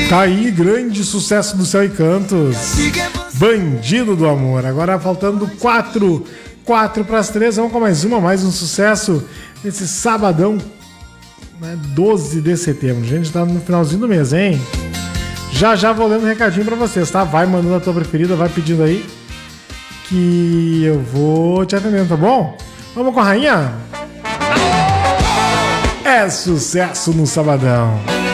Tá aí, grande sucesso do Céu e Cantos. Bandido do Amor. Agora faltando 4 para as 3. Vamos com mais um sucesso nesse sabadão, né, 12 de setembro. A gente tá no finalzinho do mês, hein? Já vou lendo um recadinho pra vocês, tá? Vai mandando a tua preferida, vai pedindo aí que eu vou te atendendo, tá bom? Vamos com a rainha? É sucesso no sabadão.